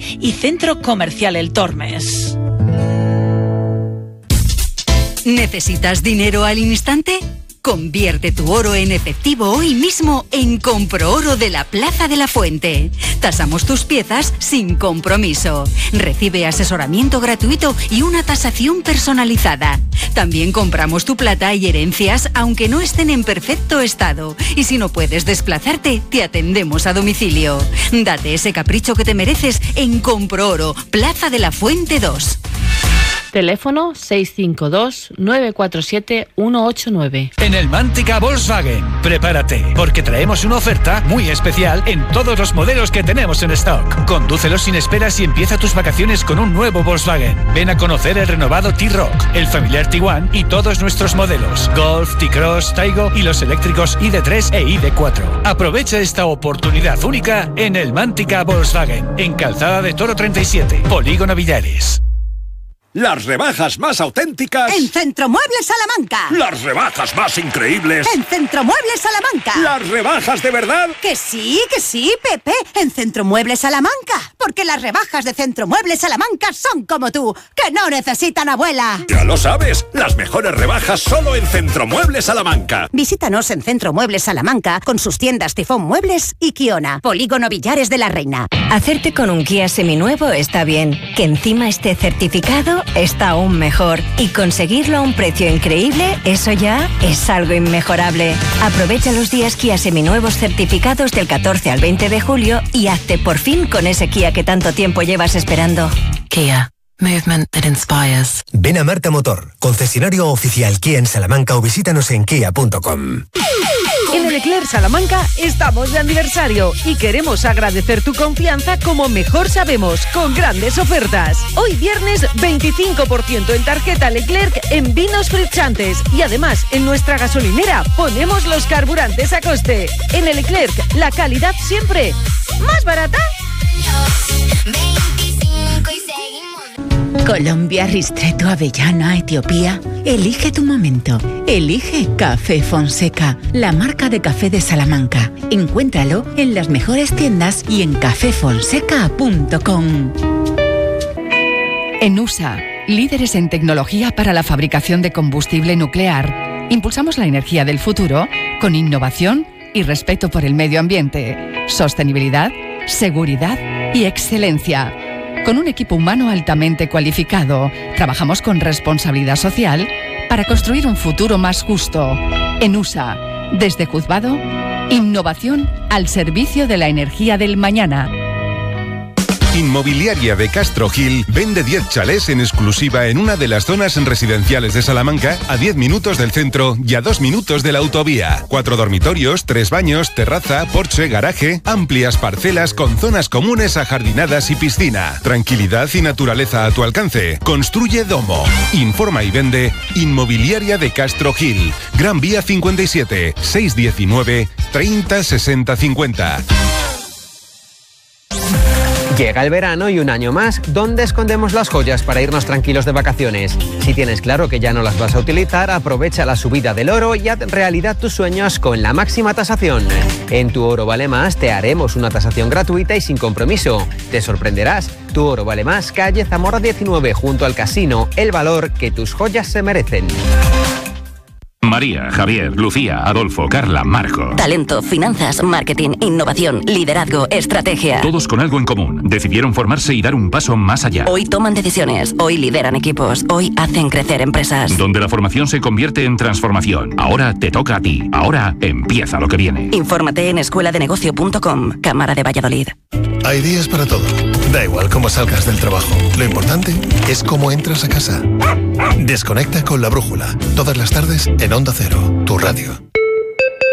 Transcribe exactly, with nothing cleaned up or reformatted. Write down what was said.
y Centro Comercial El Tormes. ¿Necesitas dinero al instante? Convierte tu oro en efectivo hoy mismo en Comprooro de la Plaza de la Fuente. Tasamos tus piezas sin compromiso. Recibe asesoramiento gratuito y una tasación personalizada. También compramos tu plata y herencias aunque no estén en perfecto estado. Y si no puedes desplazarte, te atendemos a domicilio. Date ese capricho que te mereces en Comprooro, Plaza de la Fuente dos. Teléfono seis cinco dos, nueve cuatro siete, uno ocho nueve. En el Mántica Volkswagen, prepárate, porque traemos una oferta muy especial en todos los modelos que tenemos en stock. Condúcelo sin esperas y empieza tus vacaciones con un nuevo Volkswagen. Ven a conocer el renovado T-Roc, el familiar Tiguan y todos nuestros modelos. Golf, T-Cross, Taigo y los eléctricos I D tres e I D cuatro. Aprovecha esta oportunidad única en el Mántica Volkswagen, en Calzada de Toro treinta y siete, Polígono Villares. Las rebajas más auténticas en Centromuebles Salamanca. Las rebajas más increíbles en Centromuebles Salamanca. Las rebajas de verdad. Que sí, que sí, Pepe, en Centromuebles Salamanca. Porque las rebajas de Centromuebles Salamanca son como tú, que no necesitan abuela. Ya lo sabes, las mejores rebajas solo en Centromuebles Salamanca. Visítanos en Centromuebles Salamanca con sus tiendas Tifón Muebles y Kiona, Polígono Villares de la Reina. Hacerte con un Kia seminuevo está bien, que encima esté certificado está aún mejor. Y conseguirlo a un precio increíble, eso ya es algo inmejorable. Aprovecha los días Kia seminuevos certificados del catorce al veinte de julio y hazte por fin con ese Kia que tanto tiempo llevas esperando. Kia. Movement that inspires. Ven a Marta Motor, concesionario oficial Kia en Salamanca o visítanos en kia punto com. En el Leclerc Salamanca estamos de aniversario y queremos agradecer tu confianza como mejor sabemos, con grandes ofertas. Hoy viernes veinticinco por ciento en tarjeta Leclerc en vinos frizzantes y además en nuestra gasolinera ponemos los carburantes a coste. En el Leclerc, la calidad siempre más barata. Colombia, Ristretto, Avellana, Etiopía. Elige tu momento. Elige Café Fonseca, la marca de café de Salamanca. Encuéntralo en las mejores tiendas y en café fonseca punto com. En U S A, líderes en tecnología para la fabricación de combustible nuclear, impulsamos la energía del futuro con innovación y respeto por el medio ambiente, sostenibilidad, seguridad y excelencia. Con un equipo humano altamente cualificado, trabajamos con responsabilidad social para construir un futuro más justo. En U S A, desde Juzgado, innovación al servicio de la energía del mañana. Inmobiliaria de Castro Gil vende diez chalés en exclusiva en una de las zonas residenciales de Salamanca, a diez minutos del centro y a dos minutos de la autovía. Cuatro dormitorios, tres baños, terraza, porche, garaje, amplias parcelas con zonas comunes ajardinadas y piscina. Tranquilidad y naturaleza a tu alcance. Construye Domo. Informa y vende Inmobiliaria de Castro Gil. Gran Vía cincuenta y siete, seiscientos diecinueve, treinta sesenta cincuenta. Llega el verano y un año más, ¿dónde escondemos las joyas para irnos tranquilos de vacaciones? Si tienes claro que ya no las vas a utilizar, aprovecha la subida del oro y haz realidad tus sueños con la máxima tasación. En Tu Oro Vale Más te haremos una tasación gratuita y sin compromiso. Te sorprenderás. Tu Oro Vale Más, calle Zamora diecinueve, junto al casino, el valor que tus joyas se merecen. María, Javier, Lucía, Adolfo, Carla, Marco. Talento, finanzas, marketing, innovación, liderazgo, estrategia. Todos con algo en común. Decidieron formarse y dar un paso más allá. Hoy toman decisiones, hoy lideran equipos, hoy hacen crecer empresas. Donde la formación se convierte en transformación. Ahora te toca a ti. Ahora empieza lo que viene. Infórmate en escuela de negocio punto com, Cámara de Valladolid. Hay días para todo. Da igual cómo salgas del trabajo. Lo importante es cómo entras a casa. Desconecta con La Brújula. Todas las tardes en Onda Cero, tu radio.